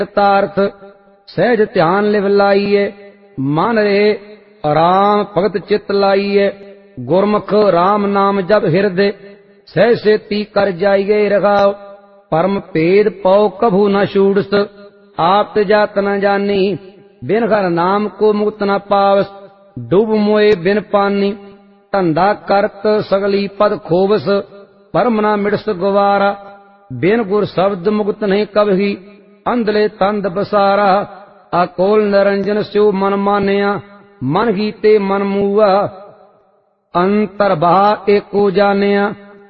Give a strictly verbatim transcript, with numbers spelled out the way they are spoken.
तार्थ सहज ध्यान लिव लाइए मन रे राम भगत चित लाइए गुरमुख राम नाम जब हृदय सह सेती कर जाइए रखाओ परम भेद पौ कभू न छूड़स आप जात न जानी बिन हर नाम को मुक्त न पावस डूब मोए बिन पानी धंधा करत सगली पद खोबस परम न मिड़स गवारा बिन गुर शब्द मुक्त नहीं कभी अंधले तंद बसारा अकोल निरंजन स्यो मन मानिया मन गीते मन मूआ अंतर बहा एको जानिया